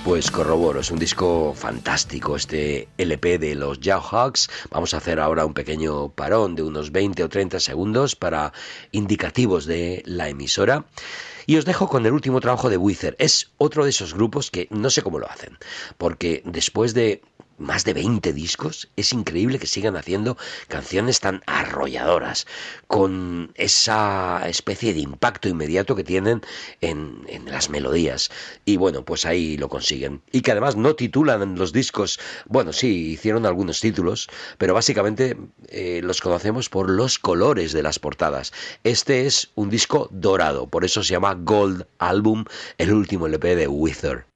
Pues corroboro, es un disco fantástico este LP de los Jawhawks. Vamos a hacer ahora un pequeño parón de unos 20 o 30 segundos para indicativos de la emisora. Y os dejo con el último trabajo de Weezer. Es otro de esos grupos que no sé cómo lo hacen, porque después de más de 20 discos, es increíble que sigan haciendo canciones tan arrolladoras, con esa especie de impacto inmediato que tienen en las melodías. Y bueno, pues ahí lo consiguen. Y que además no titulan los discos, bueno, sí, hicieron algunos títulos, pero básicamente los conocemos por los colores de las portadas. Este es un disco dorado, por eso se llama Gold Album, el último LP de Weezer.